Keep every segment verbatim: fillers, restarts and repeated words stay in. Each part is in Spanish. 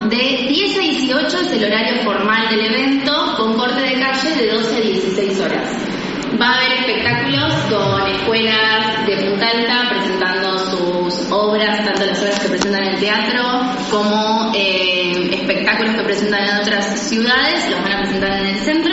De diez a dieciocho es el horario formal del evento, con corte de calle de doce a dieciséis horas. Va a haber espectáculos con escuelas de Punta Alta presentando sus obras, tanto las obras que presentan en el teatro como eh, espectáculos que presentan en otras ciudades, los van a presentar en el centro.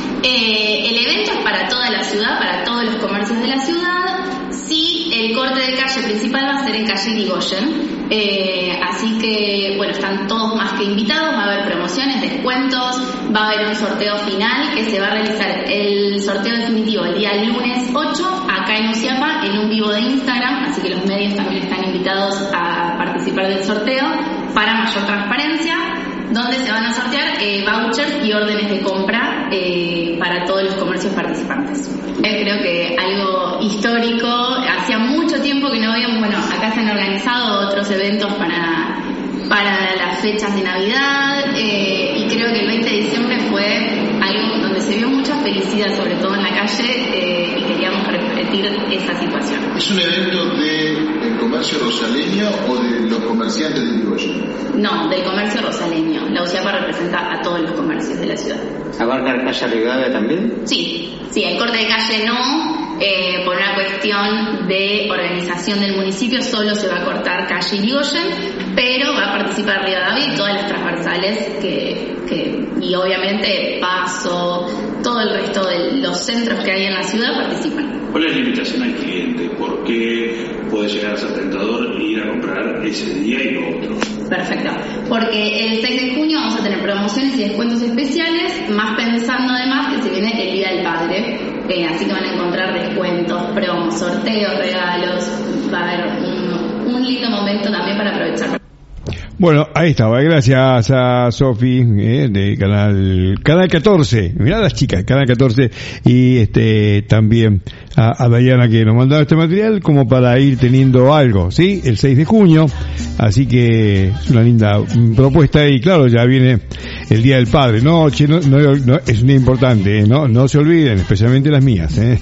Eh, el evento es para toda la ciudad, para todos los comercios de la ciudad. Sí, el corte de calle principal va a ser en calle Irigoyen. Eh, así que, bueno, están todos más que invitados, va a haber promociones, descuentos, va a haber un sorteo final que se va a realizar el sorteo definitivo el día lunes ocho, acá en Usiapa, en un vivo de Instagram, así que los medios también están invitados a participar del sorteo para mayor transparencia, donde se van a sortear eh, vouchers y órdenes de compra eh, para todos los comercios participantes. Eh, creo que algo histórico, hacía mucho tiempo que no habíamos, bueno, acá se han organizado otros eventos para, para las fechas de Navidad eh, y creo que el veinte de diciembre fue algo donde se vio mucha felicidad, sobre todo en la calle, eh, y queríamos repetir esa situación. ¿Es un evento de, del comercio rosaleño o de los comerciantes de Irigoyen? No, del comercio rosaleño. La Usiapa representa a todos los comercios de la ciudad. ¿Abarca la calle Rivadavia también? Sí, sí, el corte de calle no, eh, por una cuestión de organización del municipio solo se va a cortar calle Irigoyen, pero va a participar Rivadavia y todas las transversales que, que y obviamente Paso, todo el resto de los centros que hay en la ciudad participan. ¿Cuál es la limitación al cliente? ¿Por qué puede llegar a ser tentador ir a comprar ese día y lo otro? Perfecto, porque el seis de junio vamos a tener promociones y descuentos especiales, más pensando además que se viene el Día del Padre, eh, así que van a encontrar descuentos, promos, sorteos, regalos, va a haber un, un lindo momento también para aprovechar. Bueno, ahí estaba, gracias a Sofi, eh, de Canal Canal catorce, mirá las chicas, Canal catorce, y este también a, a Dayana que nos mandaba este material como para ir teniendo algo, ¿sí? El seis de junio, así que es una linda propuesta y claro, ya viene el Día del Padre, no, che, no, no, no es un día importante, ¿eh? no, no se olviden, especialmente las mías, ¿eh?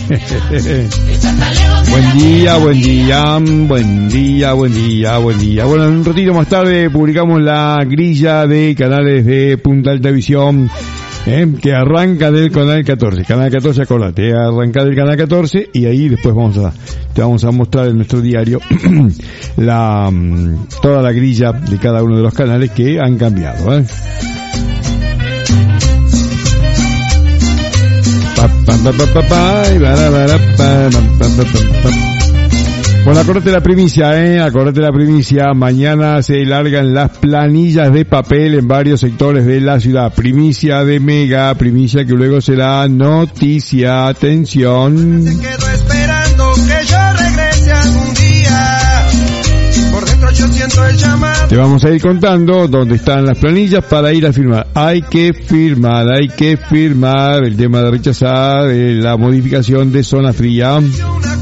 Buen día, buen día, buen día, buen día, buen día. Bueno, en un ratito más tarde publicamos la grilla de canales de Punta Alta Visión, eh, que arranca del Canal catorce. Canal catorce, acordate, eh, arranca del Canal catorce y ahí después vamos a, te vamos a mostrar en nuestro diario la toda la grilla de cada uno de los canales que han cambiado, ¿eh? Bueno, acordate la primicia, eh, acordate la primicia, mañana se largan las planillas de papel en varios sectores de la ciudad, primicia de Mega, primicia que luego será noticia, atención. Se quedó esperando que yo regrese algún día. Por dentro yo siento el llamado. Te vamos a ir contando dónde están las planillas para ir a firmar. Hay que firmar, hay que firmar el tema de rechazar eh, la modificación de zona fría. Una